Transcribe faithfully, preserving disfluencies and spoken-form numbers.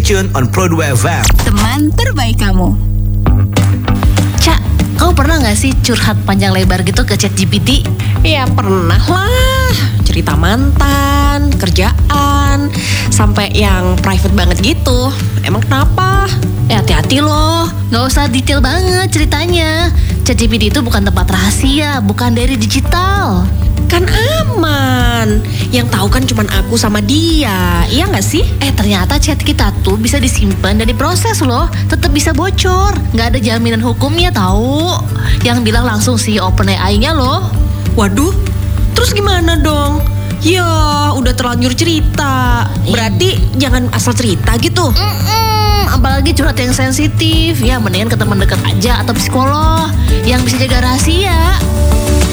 tune on Pro dua F M. Teman terbaik kamu. Cak, kamu pernah gak sih curhat panjang lebar gitu ke ChatGPT? Ya pernah lah, cerita mantan, kerjaan, sampai yang private banget gitu. Emang kenapa? Eh hati-hati loh, gak usah detail banget ceritanya. ChatGPT itu bukan tempat rahasia, bukan dari digital. Kan aman, yang tahu kan cuman aku sama dia, iya gak sih? Eh ternyata chat kita tuh bisa disimpan dan diproses loh, tetap bisa bocor. Gak ada jaminan hukumnya tahu. Yang bilang langsung si OpenAI-nya loh. Waduh, terus gimana dong? Ya udah terlanjur cerita, berarti jangan asal cerita gitu. Mm-mm, apalagi curhat yang sensitif, ya mendingan ke teman dekat aja atau psikolog yang bisa jaga rahasia.